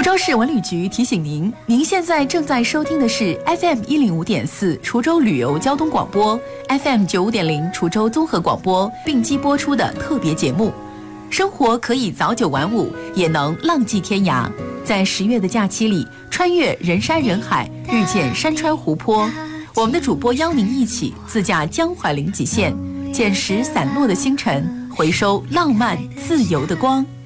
滁州市文旅局提醒您，您现在正在收听的是 FM105.4 滁州旅游交通广播 ，FM95.0 滁州综合广播并机播出的特别节目。生活可以早9晚5，也能浪迹天涯。在10月的假期里，穿越人山人海，遇见山川湖泊。我们的主播邀您一起自驾江淮临济县，捡拾散落的星辰，回收浪漫自由的光。